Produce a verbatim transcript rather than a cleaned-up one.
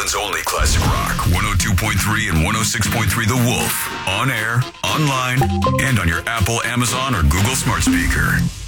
Saskatchewan's only classic rock, one oh two point three and one oh six point three The Wolf. On air, online, and on your Apple, Amazon, or Google smart speaker.